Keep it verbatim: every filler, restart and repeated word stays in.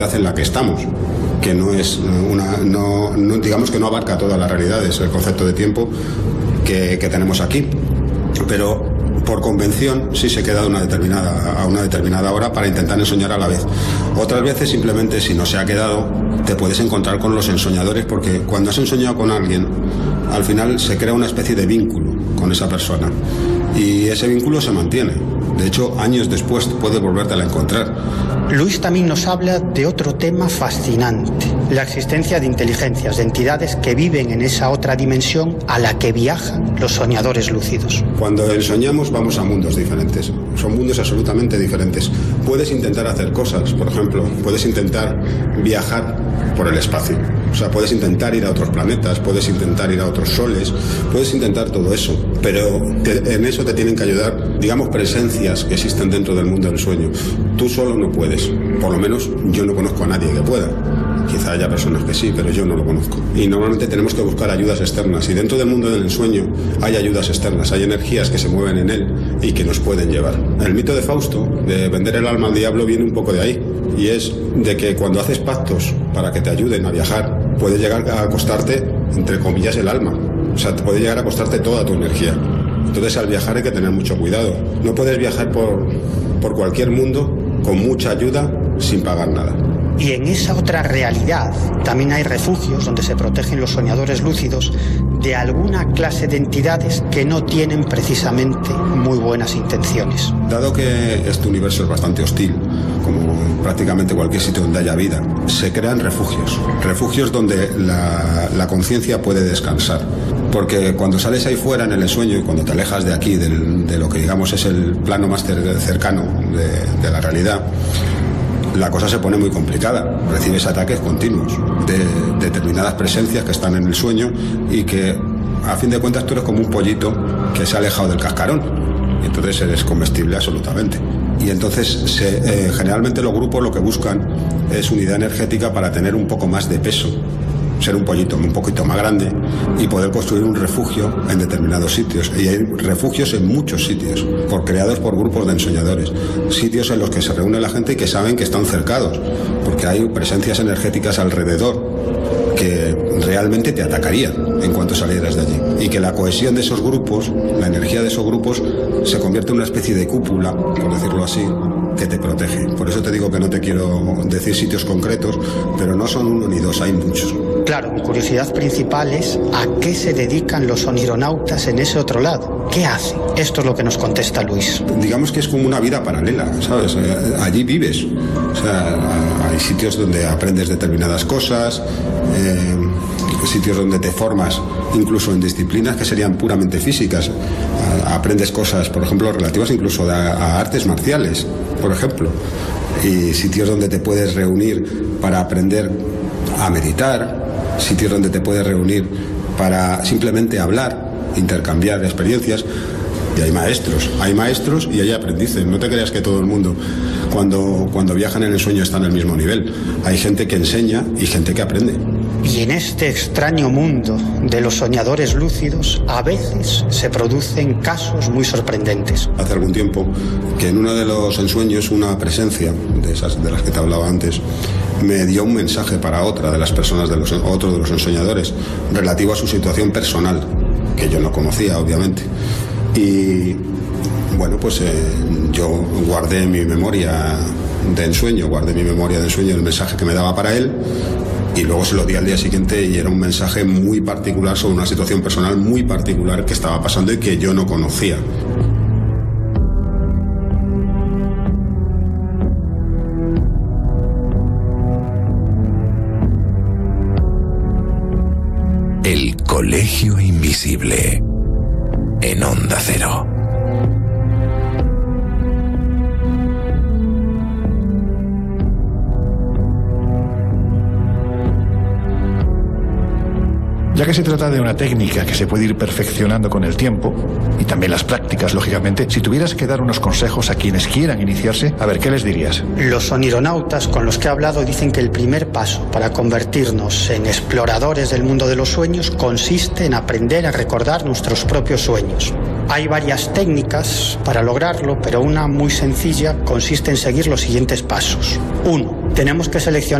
en la que estamos, que no es una, no, no digamos que no abarca todas las realidades, el concepto de tiempo que, que tenemos aquí, pero por convención sí se queda a una determinada, a una determinada hora para intentar ensoñar a la vez. Otras veces simplemente, si no se ha quedado, te puedes encontrar con los ensoñadores, porque cuando has ensoñado con alguien, al final se crea una especie de vínculo con esa persona y ese vínculo se mantiene. De hecho, años después puedes volvértela a encontrar. Luis también nos habla de otro tema fascinante, la existencia de inteligencias, de entidades que viven en esa otra dimensión a la que viajan los soñadores lúcidos. Cuando ensoñamos vamos a mundos diferentes, son mundos absolutamente diferentes. Puedes intentar hacer cosas, por ejemplo, puedes intentar viajar por el espacio. O sea, puedes intentar ir a otros planetas, puedes intentar ir a otros soles, puedes intentar todo eso, pero te, en eso te tienen que ayudar, digamos, presencias que existen dentro del mundo del sueño. Tú solo no puedes, por lo menos yo no conozco a nadie que pueda. Quizá haya personas que sí, pero yo no lo conozco. Y normalmente tenemos que buscar ayudas externas, y dentro del mundo del ensueño hay ayudas externas, hay energías que se mueven en él y que nos pueden llevar. El mito de Fausto, de vender el alma al diablo, viene un poco de ahí, y es de que cuando haces pactos para que te ayuden a viajar, puede llegar a costarte, entre comillas, el alma. O sea, te puede llegar a costarte toda tu energía. Entonces, al viajar hay que tener mucho cuidado. No puedes viajar por, por cualquier mundo con mucha ayuda sin pagar nada. Y en esa otra realidad también hay refugios donde se protegen los soñadores lúcidos de alguna clase de entidades que no tienen precisamente muy buenas intenciones. Dado que este universo es bastante hostil, como prácticamente cualquier sitio donde haya vida, se crean refugios, refugios donde la, la conciencia puede descansar. Porque cuando sales ahí fuera en el ensueño y cuando te alejas de aquí, del, de lo que digamos es el plano más cercano de, de la realidad, la cosa se pone muy complicada. Recibes ataques continuos de, de determinadas presencias que están en el sueño y que, a fin de cuentas, tú eres como un pollito que se ha alejado del cascarón. Y entonces eres comestible absolutamente. Y entonces, se, eh, generalmente los grupos lo que buscan es unidad energética para tener un poco más de peso, ser un pollito un poquito más grande y poder construir un refugio en determinados sitios. Y hay refugios en muchos sitios, por, creados por grupos de ensoñadores. Sitios en los que se reúne la gente y que saben que están cercados, porque hay presencias energéticas alrededor que realmente te atacarían en cuanto salieras de allí. Y que la cohesión de esos grupos, la energía de esos grupos, se convierte en una especie de cúpula, por decirlo así, que te protege. Por eso te digo que no te quiero decir sitios concretos, pero no son uno ni dos, hay muchos. Claro, mi curiosidad principal es ¿a qué se dedican los onironautas en ese otro lado? ¿Qué hacen? Esto es lo que nos contesta Luis. Digamos que es como una vida paralela, ¿sabes? Allí vives. O sea, hay sitios donde aprendes determinadas cosas, eh, sitios donde te formas incluso en disciplinas que serían puramente físicas. Aprendes cosas, por ejemplo, relativas incluso a, a artes marciales, por ejemplo. Y sitios donde te puedes reunir para aprender a meditar, sitios donde te puedes reunir para simplemente hablar, intercambiar experiencias. Y hay maestros, hay maestros y hay aprendices. No te creas que todo el mundo cuando, cuando viajan en el sueño está en el mismo nivel. Hay gente que enseña y gente que aprende. Y en este extraño mundo de los soñadores lúcidos, a veces se producen casos muy sorprendentes. Hace algún tiempo que en uno de los ensueños una presencia, de esas de las que te hablaba antes, me dio un mensaje para otra de las personas, de los, otro de los ensoñadores, relativo a su situación personal, que yo no conocía, obviamente. Y bueno, pues eh, yo guardé mi memoria de ensueño, guardé mi memoria de ensueño, el mensaje que me daba para él, y luego se lo di al día siguiente y era un mensaje muy particular sobre una situación personal muy particular que estaba pasando y que yo no conocía. El Colegio Invisible en Onda Cero. Ya que se trata de una técnica que se puede ir perfeccionando con el tiempo, y también las prácticas, lógicamente, si tuvieras que dar unos consejos a quienes quieran iniciarse, a ver, ¿qué les dirías? Los onironautas con los que he hablado dicen que el primer paso para convertirnos en exploradores del mundo de los sueños consiste en aprender a recordar nuestros propios sueños. Hay varias técnicas para lograrlo, pero una muy sencilla consiste en seguir los siguientes pasos. Uno, tenemos que seleccionar